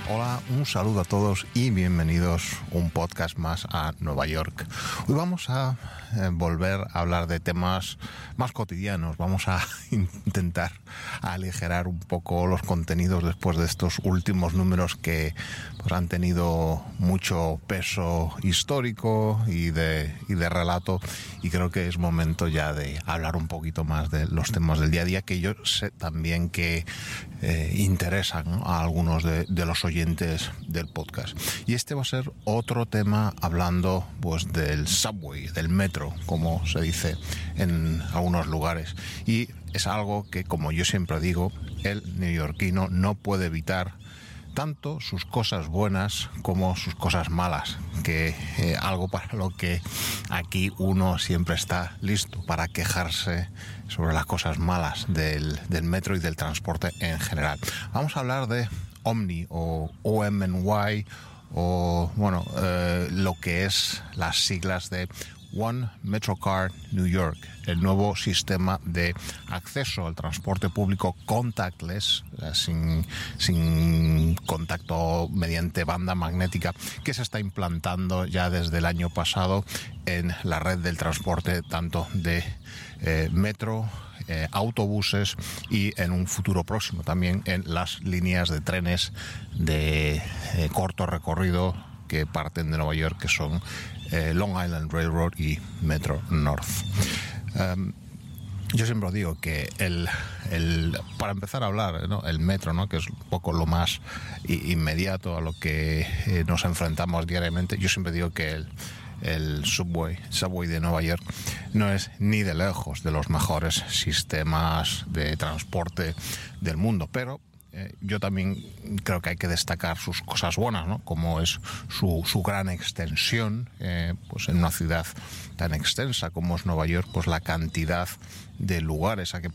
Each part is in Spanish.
Hola, un saludo a todos y bienvenidos un podcast más a Nueva York. Hoy vamos a volver a hablar de temas más cotidianos. Vamos a intentar aligerar un poco los contenidos después de estos últimos números que pues, han tenido mucho peso histórico y de relato, y creo que es momento ya de hablar un poquito más de los temas del día a día, que yo sé también que interesan, ¿no?, a algunos de los oyentes del podcast. Y este va a ser otro tema hablando pues del subway, del metro, como se dice en algunos lugares. Y es algo que, como yo siempre digo, el neoyorquino no puede evitar, tanto sus cosas buenas como sus cosas malas, que algo para lo que aquí uno siempre está listo para quejarse sobre las cosas malas del metro y del transporte en general. Vamos a hablar de Omni o OMNY, o bueno, lo que es las siglas de One Metrocard New York, el nuevo sistema de acceso al transporte público contactless, sin contacto mediante banda magnética, que se está implantando ya desde el año pasado en la red del transporte, tanto de metro, autobuses, y en un futuro próximo también en las líneas de trenes de corto recorrido que parten de Nueva York, que son Long Island Railroad y Metro North. Yo siempre digo que para empezar a hablar, ¿no?, el metro, ¿no?, que es un poco lo más inmediato a lo que nos enfrentamos diariamente, yo siempre digo que el subway de Nueva York no es ni de lejos de los mejores sistemas de transporte del mundo, pero yo también creo que hay que destacar sus cosas buenas, ¿no?, como es su gran extensión, pues en una ciudad tan extensa como es Nueva York, pues la cantidad de lugares a que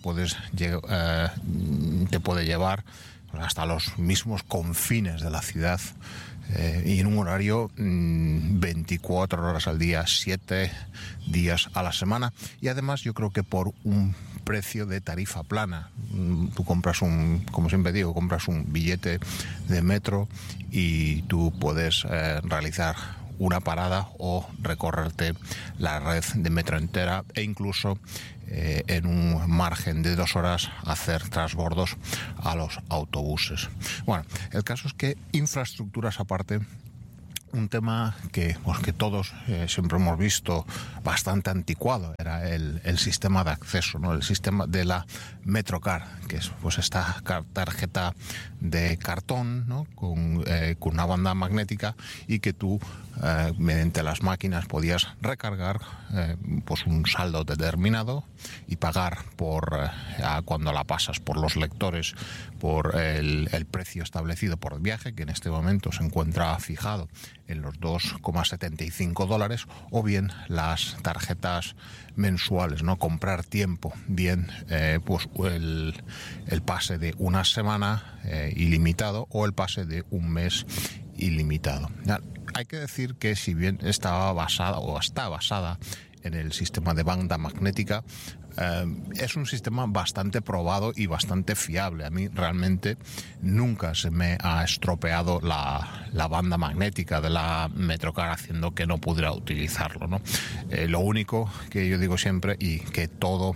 te puede llevar pues hasta los mismos confines de la ciudad, y en un horario 24 horas al día, 7 días a la semana, y además yo creo que por un precio de tarifa plana. Tú compras como siempre digo, compras un billete de metro y tú puedes realizar una parada o recorrerte la red de metro entera, e incluso en un margen de 2 horas hacer transbordos a los autobuses. Bueno, el caso es que infraestructuras aparte, un tema que todos siempre hemos visto bastante anticuado era el sistema de acceso, ¿no?, el sistema de la Metrocard, que es pues esta tarjeta de cartón, ¿no?, con una banda magnética, y que tú mediante las máquinas podías recargar pues un saldo determinado y pagar cuando la pasas por los lectores por el precio establecido por el viaje, que en este momento se encuentra fijado en los $2,75, o bien las tarjetas mensuales, ¿no?, comprar tiempo, bien pues el pase de una semana ilimitado, o el pase de un mes ilimitado. Hay que decir que si bien está basada en el sistema de banda magnética, es un sistema bastante probado y bastante fiable. A mí realmente nunca se me ha estropeado la banda magnética de la Metrocard, haciendo que no pudiera utilizarlo, ¿no? Lo único que yo digo siempre, y que todo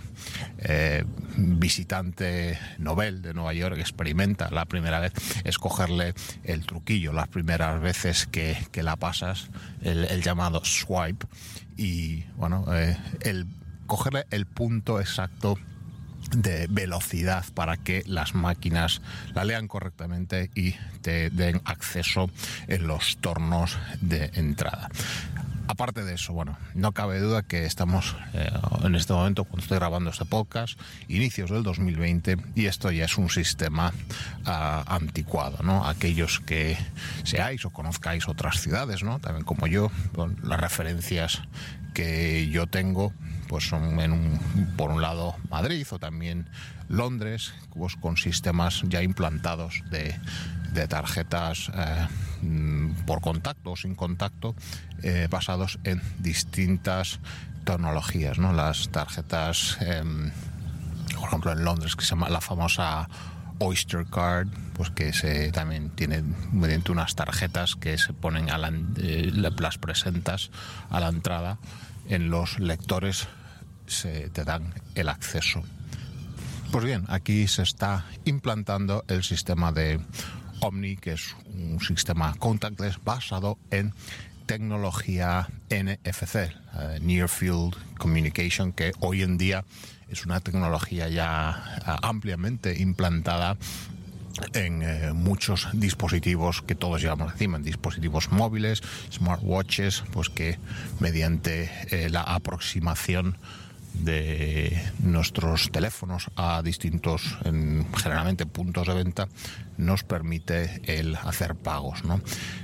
visitante novel de Nueva York experimenta la primera vez, es cogerle el truquillo las primeras veces que la pasas, el llamado swipe, y bueno, cogerle el punto exacto de velocidad para que las máquinas la lean correctamente y te den acceso en los tornos de entrada. Aparte de eso, bueno, no cabe duda que estamos en este momento, cuando estoy grabando este podcast, inicios del 2020, y esto ya es un sistema anticuado, ¿no? Aquellos que seáis o conozcáis otras ciudades, ¿no?, también como yo, bueno, las referencias que yo tengo pues son por un lado Madrid, o también Londres, pues con sistemas ya implantados de tarjetas por contacto o sin contacto, basados en distintas tecnologías, ¿no? Las tarjetas, por ejemplo en Londres, que se llama la famosa Oyster Card, pues que también tiene mediante unas tarjetas que se ponen las presentas a la entrada, en los lectores te dan el acceso. Pues bien, aquí se está implantando el sistema de Omni, que es un sistema contactless basado en tecnología NFC, Near Field Communication, que hoy en día es una tecnología ya ampliamente implantada en muchos dispositivos que todos llevamos encima, en dispositivos móviles, smartwatches, pues que mediante la aproximación de nuestros teléfonos a distintos, generalmente puntos de venta, nos permite el hacer pagos, ¿no?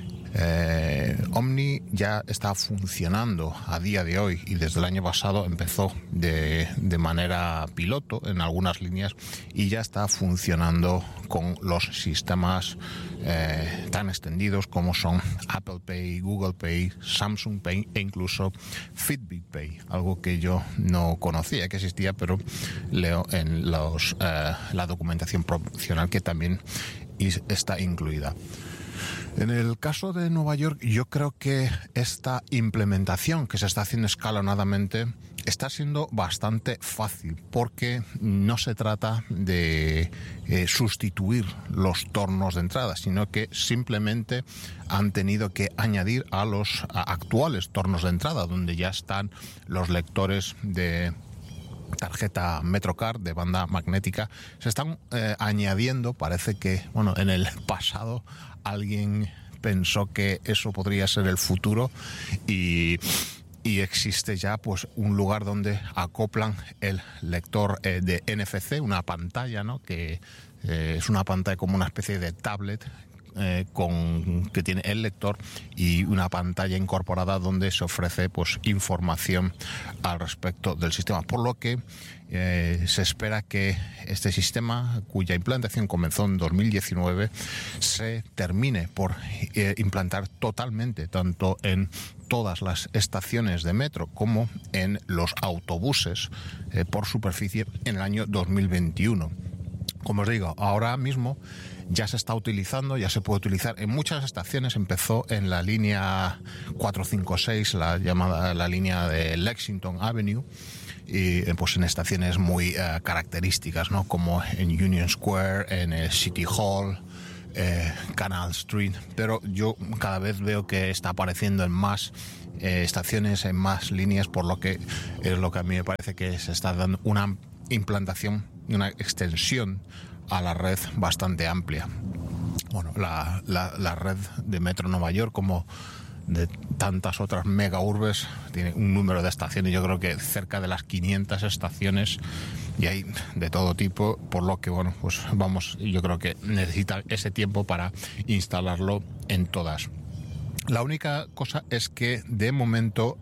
Omni ya está funcionando a día de hoy y desde el año pasado empezó de manera piloto en algunas líneas y ya está funcionando con los sistemas tan extendidos como son Apple Pay, Google Pay, Samsung Pay e incluso Fitbit Pay, algo que yo no conocía que existía, pero leo en la documentación promocional que también está incluida. En el caso de Nueva York, yo creo que esta implementación que se está haciendo escalonadamente está siendo bastante fácil, porque no se trata de sustituir los tornos de entrada, sino que simplemente han tenido que añadir a los actuales tornos de entrada, donde ya están los lectores de tarjeta MetroCard de banda magnética. Se están añadiendo, parece que, bueno, en el pasado alguien pensó que eso podría ser el futuro y existe ya pues un lugar donde acoplan el lector de NFC, una pantalla, ¿no? Que es una pantalla como una especie de tablet que tiene el lector y una pantalla incorporada donde se ofrece pues información al respecto del sistema, por lo que se espera que este sistema, cuya implantación comenzó en 2019, se termine por implantar totalmente tanto en todas las estaciones de metro como en los autobuses por superficie en el año 2021. Como os digo, ahora mismo ya se está utilizando, ya se puede utilizar en muchas estaciones. Empezó en la línea 456, la línea de Lexington Avenue, y pues en estaciones muy características, ¿no? Como en Union Square, en City Hall, Canal Street. Pero yo cada vez veo que está apareciendo en más estaciones, en más líneas, por lo que es lo que a mí me parece que se está dando una implantación y una extensión a la red bastante amplia. Bueno, la red de Metro Nueva York, como de tantas otras mega urbes, tiene un número de estaciones, yo creo que cerca de las 500 estaciones, y hay de todo tipo, por lo que bueno, pues yo creo que necesita ese tiempo para instalarlo en todas. La única cosa es que de momento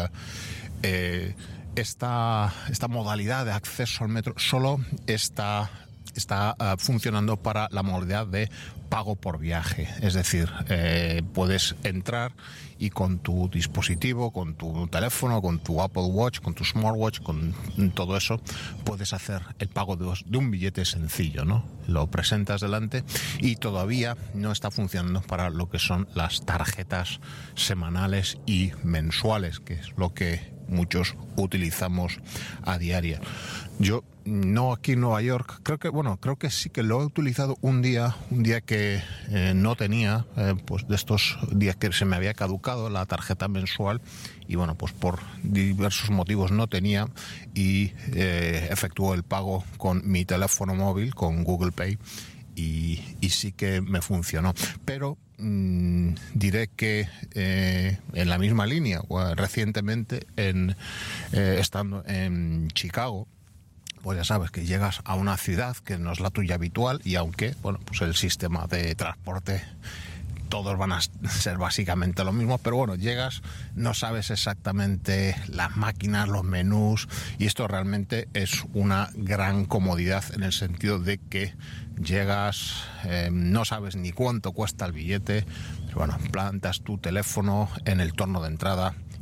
esta modalidad de acceso al metro solo está funcionando para la modalidad de pago por viaje. Es decir, puedes entrar y con tu dispositivo, con tu teléfono, con tu Apple Watch, con tu smartwatch, con todo eso, puedes hacer el pago de un billete sencillo, ¿no? Lo presentas delante y todavía no está funcionando para lo que son las tarjetas semanales y mensuales, que es lo que muchos utilizamos a diario. Yo no aquí en Nueva York, creo que sí que lo he utilizado un día que no tenía, pues de estos días que se me había caducado la tarjeta mensual y bueno, pues por diversos motivos no tenía y efectuó el pago con mi teléfono móvil, con Google Pay y sí que me funcionó. Pero diré que en la misma línea, recientemente estando en Chicago, pues ya sabes que llegas a una ciudad que no es la tuya habitual y aunque, bueno, pues el sistema de transporte todos van a ser básicamente lo mismo, pero bueno, llegas, no sabes exactamente las máquinas, los menús, y esto realmente es una gran comodidad en el sentido de que llegas, no sabes ni cuánto cuesta el billete, pero bueno, plantas tu teléfono en el torno de entrada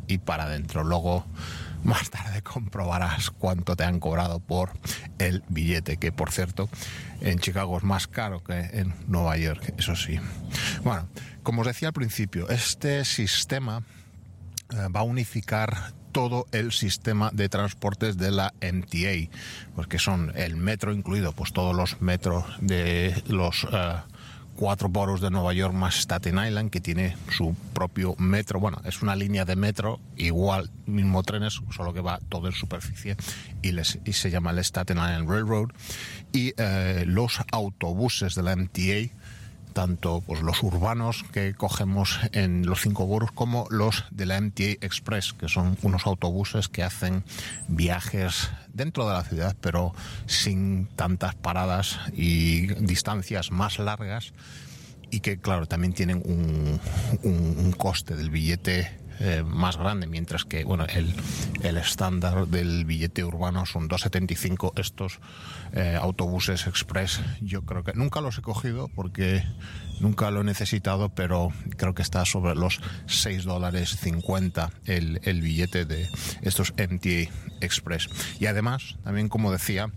y para adentro. Luego, más tarde comprobarás cuánto te han cobrado por el billete, que por cierto en Chicago es más caro que en Nueva York, eso sí. Bueno, como os decía al principio, este sistema va a unificar todo el sistema de transportes de la MTA, pues que son el metro incluido, pues todos los metros de los 4 boroughs de Nueva York más Staten Island, que tiene su propio metro. Bueno, es una línea de metro, igual, mismo trenes, solo que va todo en superficie y se llama el Staten Island Railroad. Y los autobuses de la MTA, tanto pues los urbanos que cogemos en los 5 boroughs como los de la MTA Express, que son unos autobuses que hacen viajes dentro de la ciudad, pero sin tantas paradas y distancias más largas, y que claro, también tienen un coste del billete más grande, mientras que bueno, el estándar del billete urbano son 2,75. Estos autobuses express, yo creo que nunca los he cogido porque nunca lo he necesitado, pero creo que está sobre los $6.50 el billete de estos MTA Express. Y además, también como decía,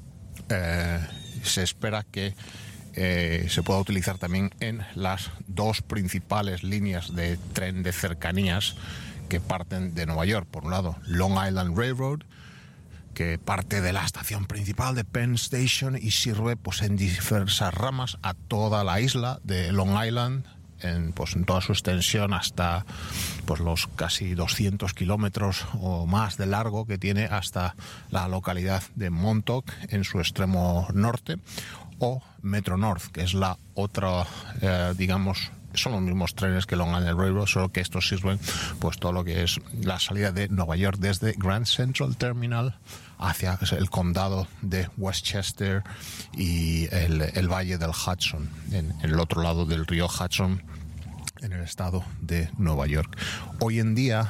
se espera que se pueda utilizar también en las 2 principales líneas de tren de cercanías que parten de Nueva York. Por un lado, Long Island Railroad, que parte de la estación principal de Penn Station y sirve pues en diversas ramas a toda la isla de Long Island, en toda su extensión hasta pues los casi 200 kilómetros o más de largo que tiene hasta la localidad de Montauk en su extremo norte, o Metro North, que es la otra, digamos, son los mismos trenes que Long Island Railroad, solo que estos sirven pues todo lo que es la salida de Nueva York desde Grand Central Terminal hacia el condado de Westchester y el valle del Hudson, en el otro lado del río Hudson, en el estado de Nueva York. Hoy en día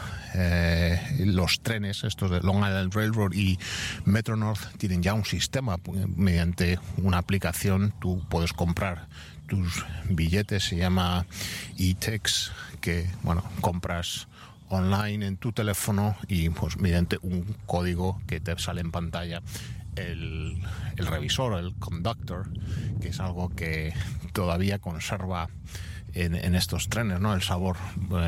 los trenes estos de Long Island Railroad y Metro North tienen ya un sistema mediante una aplicación. Tú puedes comprar tus billetes, se llama eTix, que bueno, compras online en tu teléfono y pues mediante un código que te sale en pantalla el revisor, el conductor, que es algo que todavía conserva en estos trenes, ¿no? El sabor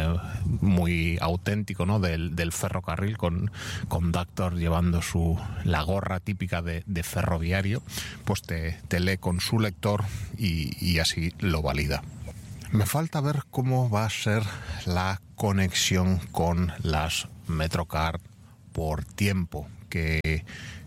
muy auténtico, ¿no? del ferrocarril, con conductor llevando la gorra típica de ferroviario, pues te lee con su lector y así lo valida. Me falta ver cómo va a ser la conexión con las Metrocard por tiempo, que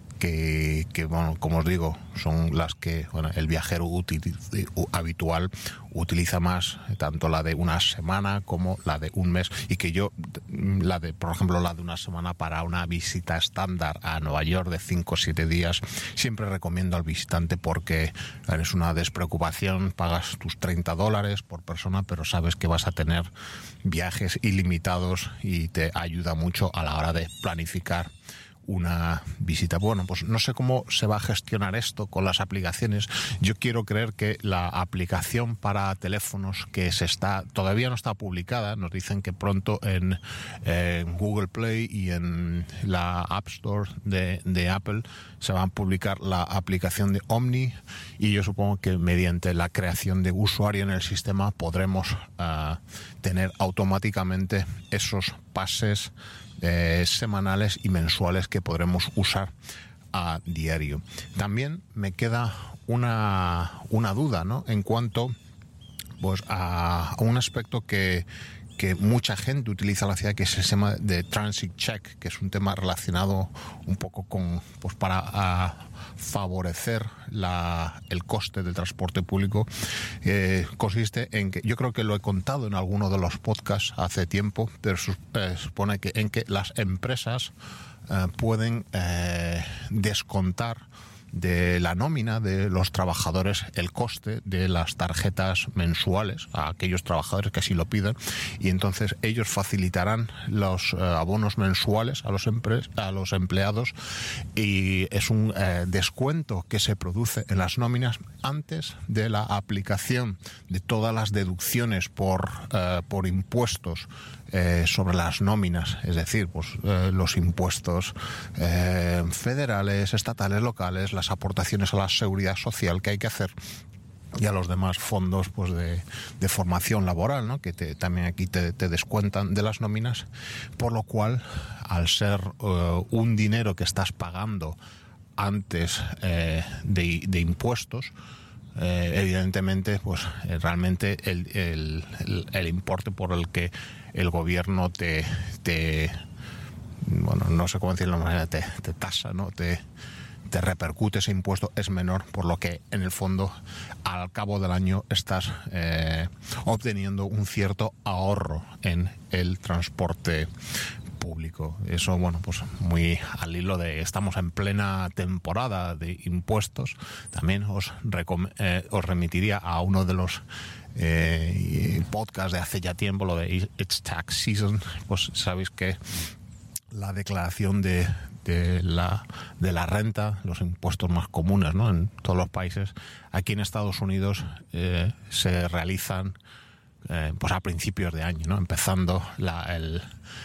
bueno, como os digo, son las que bueno, el viajero habitual utiliza más, tanto la de una semana como la de un mes, y que yo, por ejemplo, la de una semana para una visita estándar a Nueva York de 5 o 7 días, siempre recomiendo al visitante porque es una despreocupación, pagas tus $30 por persona, pero sabes que vas a tener viajes ilimitados y te ayuda mucho a la hora de planificar una visita. Bueno, pues no sé cómo se va a gestionar esto con las aplicaciones. Yo quiero creer que la aplicación para teléfonos que todavía no está publicada, nos dicen que pronto en Google Play y en la App Store de Apple se va a publicar la aplicación de Omni, y yo supongo que mediante la creación de usuario en el sistema podremos tener automáticamente esos pases semanales y mensuales que podremos usar a diario. También me queda una duda, ¿no? En cuanto pues a un aspecto que mucha gente utiliza en la ciudad, que es el tema de Transit Check, que es un tema relacionado un poco con, pues para favorecer el coste del transporte público. Consiste en que, yo creo que lo he contado en alguno de los podcasts hace tiempo, pero supone en que las empresas pueden descontar de la nómina de los trabajadores el coste de las tarjetas mensuales a aquellos trabajadores que así lo pidan, y entonces ellos facilitarán los abonos mensuales a los empleados, y es un descuento que se produce en las nóminas antes de la aplicación de todas las deducciones por impuestos sobre las nóminas, es decir, pues los impuestos federales, estatales, locales, las aportaciones a la seguridad social que hay que hacer, y a los demás fondos pues de formación laboral, ¿no? Que también aquí te descuentan de las nóminas, por lo cual, al ser un dinero que estás pagando antes de impuestos, evidentemente pues realmente el importe por el que el gobierno bueno, no sé cómo decirlo de manera, te tasa, ¿no? Te repercute ese impuesto, es menor, por lo que en el fondo al cabo del año estás obteniendo un cierto ahorro en el transporte público. Eso, bueno, pues muy al hilo de estamos en plena temporada de impuestos. También os remitiría a uno de los podcasts de hace ya tiempo, lo de It's Tax Season. Pues sabéis que la declaración de la renta, los impuestos más comunes, ¿no?, en todos los países, aquí en Estados Unidos se realizan pues a principios de año, ¿no? Empezando el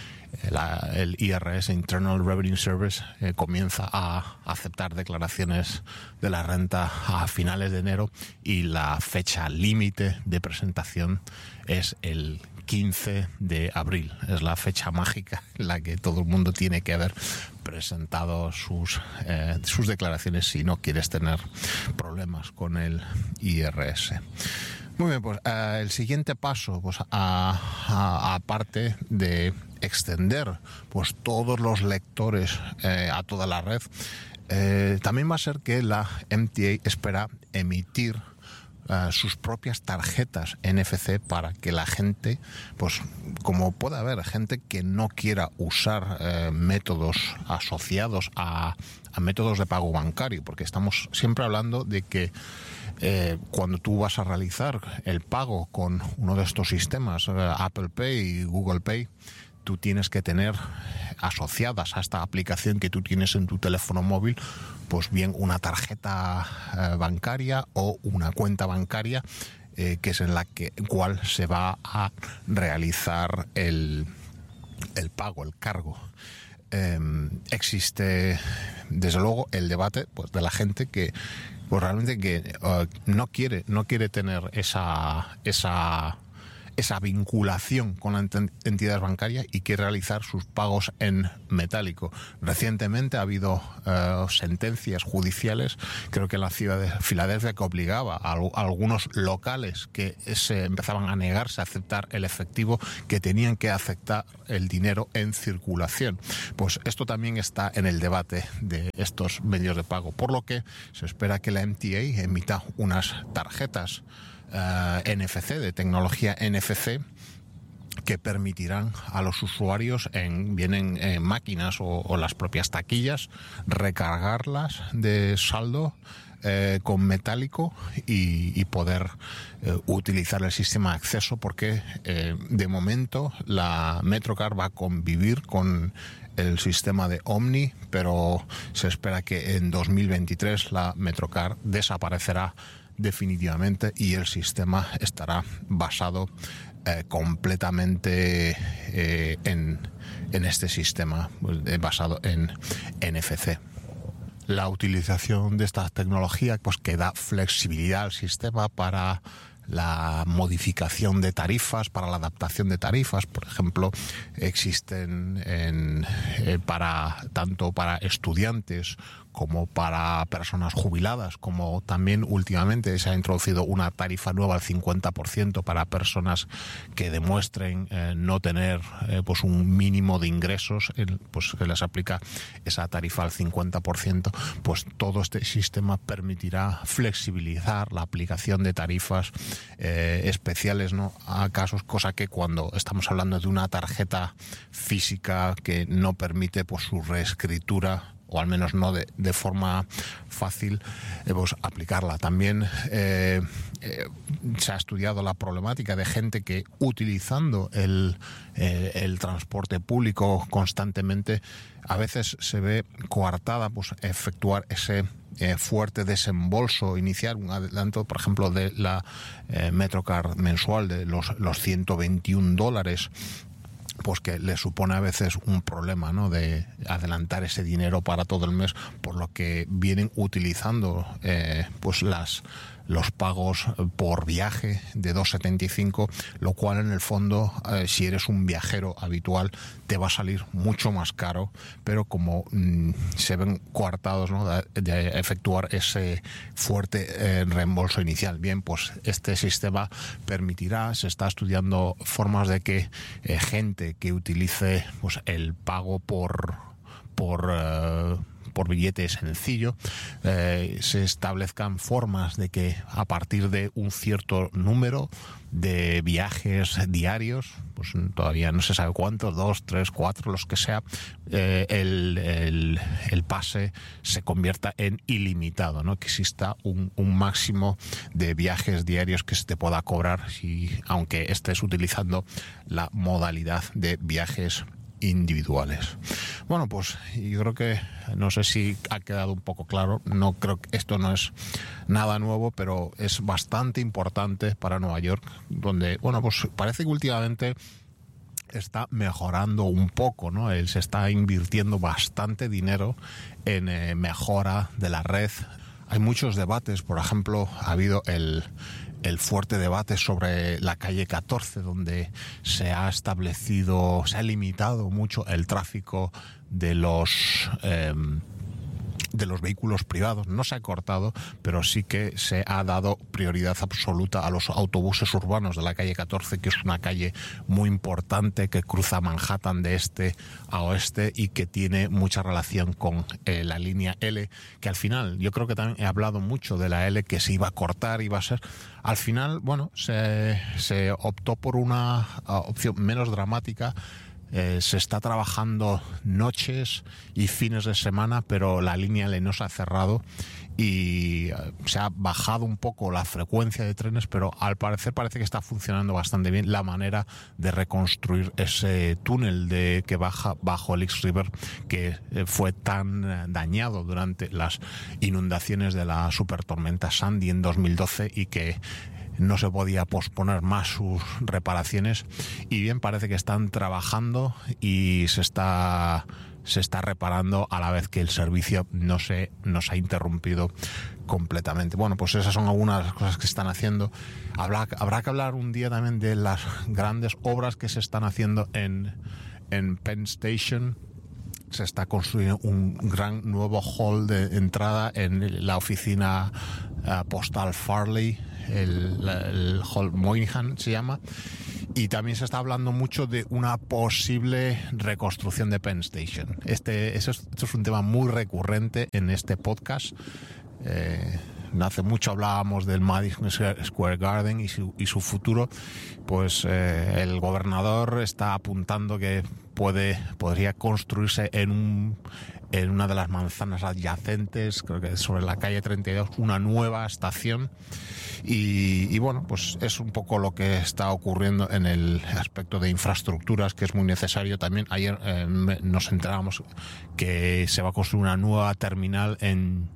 IRS, Internal Revenue Service, comienza a aceptar declaraciones de la renta a finales de enero, y la fecha límite de presentación es el 15 de abril. Es la fecha mágica en la que todo el mundo tiene que haber presentado sus declaraciones si no quieres tener problemas con el IRS. Muy bien, pues el siguiente paso, pues aparte de extender pues todos los lectores a toda la red, también va a ser que la MTA espera emitir sus propias tarjetas NFC para que la gente, pues como puede haber gente que no quiera usar métodos asociados a métodos de pago bancario, porque estamos siempre hablando de que cuando tú vas a realizar el pago con uno de estos sistemas, Apple Pay y Google Pay, tú tienes que tener asociadas a esta aplicación que tú tienes en tu teléfono móvil, pues bien una tarjeta bancaria o una cuenta bancaria, que es en la cual se va a realizar el pago, el cargo. Existe desde luego el debate pues de la gente que pues realmente que no quiere tener esa vinculación con las entidades bancarias y quiere realizar sus pagos en metálico. Recientemente ha habido sentencias judiciales, creo que en la ciudad de Filadelfia, que obligaba a algunos locales que se empezaban a negarse a aceptar el efectivo, que tenían que aceptar el dinero en circulación. Pues esto también está en el debate de estos medios de pago, por lo que se espera que la MTA emita unas tarjetas NFC, de tecnología NFC, que permitirán a los usuarios vienen máquinas o las propias taquillas, recargarlas de saldo con metálico y poder utilizar el sistema de acceso, porque de momento la Metrocard va a convivir con el sistema de Omni, pero se espera que en 2023 la Metrocard desaparecerá definitivamente y el sistema estará basado completamente en este sistema basado en NFC. La utilización de esta tecnología pues que da flexibilidad al sistema para la modificación de tarifas, para la adaptación de tarifas. Por ejemplo, existen tanto para estudiantes como para personas jubiladas, como también últimamente se ha introducido una tarifa nueva al 50% para personas que demuestren no tener pues un mínimo de ingresos, pues se les aplica esa tarifa al 50%. Pues todo este sistema permitirá flexibilizar la aplicación de tarifas especiales, ¿no?, a casos, cosa que cuando estamos hablando de una tarjeta física que no permite pues su reescritura o al menos no de forma fácil, pues aplicarla. También se ha estudiado la problemática de gente que utilizando el transporte público constantemente a veces se ve coartada pues efectuar ese fuerte desembolso inicial, un adelanto, por ejemplo, de la Metrocard mensual de los $121, pues que le supone a veces un problema, ¿no?, de adelantar ese dinero para todo el mes, por lo que vienen utilizando pues los pagos por viaje de 2,75, lo cual en el fondo, si eres un viajero habitual, te va a salir mucho más caro, pero como se ven coartados, ¿no?, de efectuar ese fuerte reembolso inicial. Bien, pues este sistema permitirá, se está estudiando formas de que gente que utilice pues el pago por billete sencillo, se establezcan formas de que a partir de un cierto número de viajes diarios, pues todavía no se sabe cuántos, 2, 3, 4, los que sea, el pase se convierta en ilimitado, ¿no?, que exista un máximo de viajes diarios que se te pueda cobrar, aunque estés utilizando la modalidad de viajes individuales. Bueno, pues yo creo que, no sé si ha quedado un poco claro, no creo que esto no es nada nuevo, pero es bastante importante para Nueva York, donde, bueno, pues parece que últimamente está mejorando un poco, ¿no? Se está invirtiendo bastante dinero en mejora de la red. Hay muchos debates, por ejemplo, ha habido el fuerte debate sobre la calle 14, donde se ha limitado mucho el tráfico de los vehículos privados. No se ha cortado, pero sí que se ha dado prioridad absoluta a los autobuses urbanos de la calle 14, que es una calle muy importante que cruza Manhattan de este a oeste y que tiene mucha relación con la línea L, que al final, yo creo que también he hablado mucho de la L, que se iba a cortar, iba a ser... Al final, bueno, se optó por una opción menos dramática. Se está trabajando noches y fines de semana, pero la línea L no se ha cerrado y se ha bajado un poco la frecuencia de trenes, pero al parecer parece que está funcionando bastante bien la manera de reconstruir ese túnel que baja bajo el East River, que fue tan dañado durante las inundaciones de la supertormenta Sandy en 2012 y que no se podía posponer más sus reparaciones. Y bien, parece que están trabajando y se está reparando a la vez que el servicio no se nos ha interrumpido completamente. Bueno, pues esas son algunas de las cosas que están haciendo. Habrá que hablar un día también de las grandes obras que se están haciendo en Penn Station. Se está construyendo un gran nuevo hall de entrada en la oficina postal Farley, el Hall Moynihan se llama, y también se está hablando mucho de una posible reconstrucción de Penn Station. Esto es un tema muy recurrente en este podcast. Hace mucho hablábamos del Madison Square Garden y su futuro. Pues el gobernador está apuntando que podría construirse en una de las manzanas adyacentes, creo que sobre la calle 32, una nueva estación. Y bueno, pues es un poco lo que está ocurriendo en el aspecto de infraestructuras, que es muy necesario. También ayer nos enteramos que se va a construir una nueva terminal en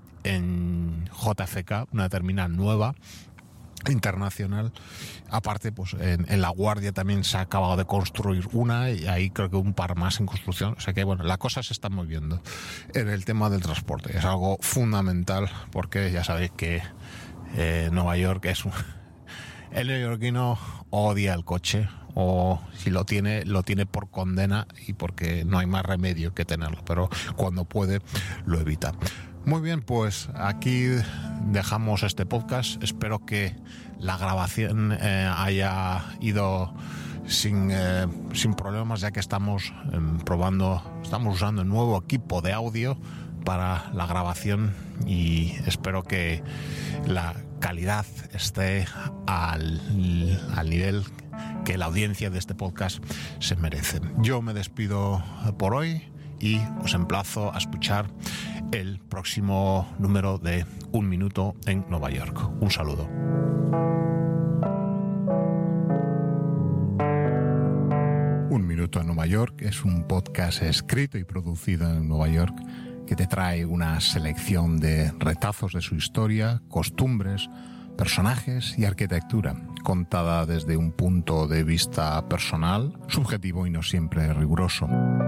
JFK, una terminal nueva internacional. Aparte, pues en La Guardia también se ha acabado de construir una, y ahí creo que un par más en construcción. O sea que bueno, la cosa se está moviendo en el tema del transporte. Es algo fundamental, porque ya sabéis que Nueva York el neoyorquino odia el coche, o si lo tiene por condena y porque no hay más remedio que tenerlo, pero cuando puede lo evita. Muy bien, pues aquí dejamos este podcast. Espero que la grabación haya ido sin problemas, ya que estamos usando un nuevo equipo de audio para la grabación, y espero que la calidad esté al nivel que la audiencia de este podcast se merece. Yo me despido por hoy y os emplazo a escuchar el próximo número de Un Minuto en Nueva York. Un saludo. Un Minuto en Nueva York es un podcast escrito y producido en Nueva York que te trae una selección de retazos de su historia, costumbres, personajes y arquitectura, contada desde un punto de vista personal, subjetivo y no siempre riguroso.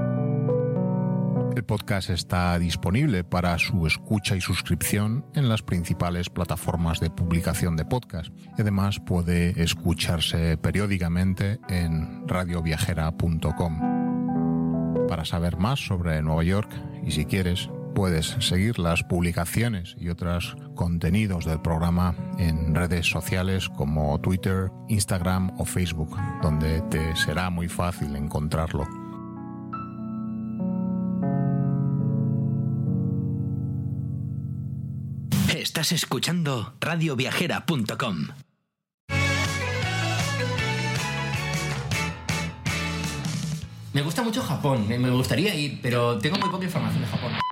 El podcast está disponible para su escucha y suscripción en las principales plataformas de publicación de podcast y además puede escucharse periódicamente en radioviajera.com. Para saber más sobre Nueva York y si quieres, puedes seguir las publicaciones y otros contenidos del programa en redes sociales como Twitter, Instagram o Facebook, donde te será muy fácil encontrarlo. Estás escuchando radioviajera.com. Me gusta mucho Japón, me gustaría ir, pero tengo muy poca información de Japón.